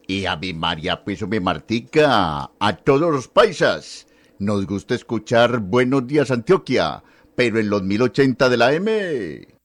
Y a mi María, pues me Martica, a todos los paisas. Nos gusta escuchar Buenos Días Antioquia, pero en los 1080 de la M.